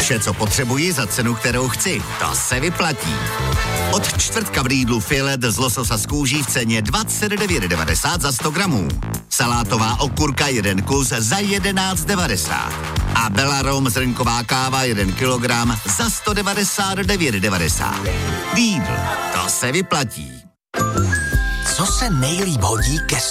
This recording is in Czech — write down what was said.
Vše, co potřebuji za cenu, kterou chci. To se vyplatí. Od čtvrtka v Lidlu filet z lososa z kůží v ceně 29,90 za 100 gramů. Salátová okurka 1 kus za 11,90. A Belarom zrnková káva 1 kilogram za 199,90. Lidl, to se vyplatí. Co se nejlíp hodí ke